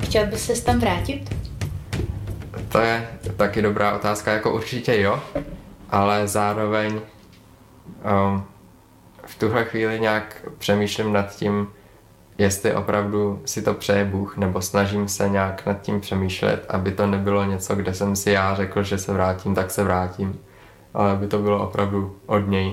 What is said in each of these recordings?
chtěl bys se tam vrátit? To je taky dobrá otázka, jako určitě jo, ale zároveň v tuhle chvíli nějak přemýšlím nad tím, jestli opravdu si to přeje Bůh, nebo snažím se nějak nad tím přemýšlet, aby to nebylo něco, kde jsem si já řekl, že se vrátím, tak se vrátím, ale aby to bylo opravdu od něj.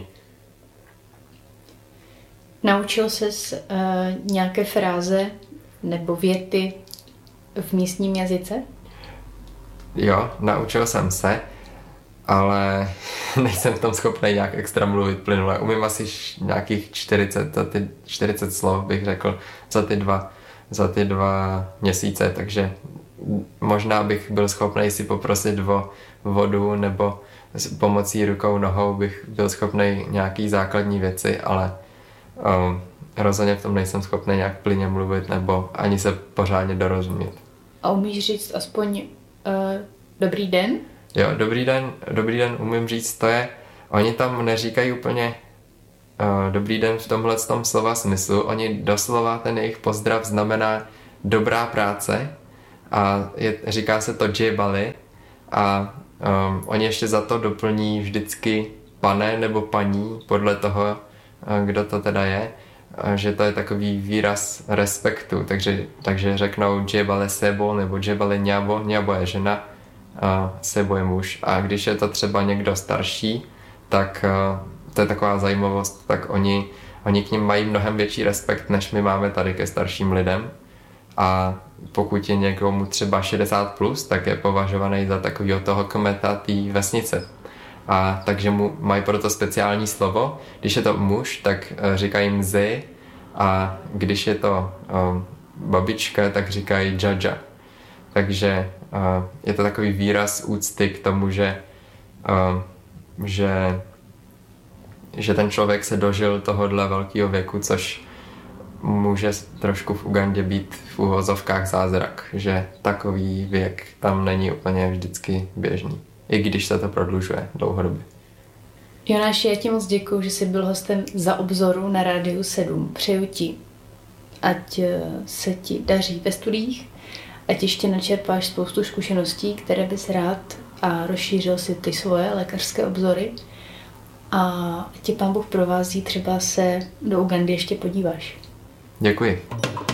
Naučil ses nějaké fráze nebo věty v místním jazyce? Jo, naučil jsem se, ale nejsem v tom schopný nějak extra mluvit plynule. Umím asi nějakých 40 slov, bych řekl, za ty dva měsíce, takže možná bych byl schopný si poprosit o vodu, nebo s pomocí rukou, nohou bych byl schopný nějaký základní věci, ale rozhodně v tom nejsem schopný nějak plynně mluvit nebo ani se pořádně dorozumět. A umíš říct aspoň dobrý den? Jo, dobrý den umím říct, to je, oni tam neříkají úplně dobrý den v tomhle tom slova smyslu, oni doslova ten jejich pozdrav znamená dobrá práce a říká se to džebali a oni ještě za to doplní vždycky pane nebo paní, podle toho, kdo to teda je, že to je takový výraz respektu, takže řeknou džebale sebo nebo džebale ňabo, ňabo je žena, sebo je muž. A když je to třeba někdo starší, tak to je taková zajímavost, tak oni k nim mají mnohem větší respekt, než my máme tady ke starším lidem. A pokud je někomu třeba 60+, tak je považovaný za takovýho toho kmeta té vesnice. A takže mu mají proto speciální slovo. Když je to muž, tak říkají mzi, a když je to babička, tak říkají džadža. Takže je to takový výraz úcty k tomu, že ten člověk se dožil tohodle velkého věku, což může trošku v Ugandě být v uvozovkách zázrak, že takový věk tam není úplně vždycky běžný, i když se to prodlužuje dlouhodobě. Jonáši, já ti moc děkuju, že jsi byl hostem Za obzoru na Rádiu 7. Přeju ti, ať se ti daří ve studiích, ať ještě načerpáš spoustu zkušeností, které bys rád, a rozšířil si ty svoje lékařské obzory, a tě Pán Bůh provází, třeba se do Ugandy ještě podíváš. Děkuji.